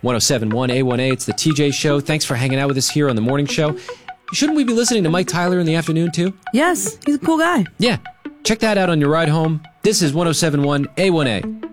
1071 A1A. It's the TJ Show. Thanks for hanging out with us here on the morning show. Shouldn't we be listening to Mike Tyler in the afternoon, too? Yes, he's a cool guy. Yeah. Check that out on your ride home. This is 1071 A1A.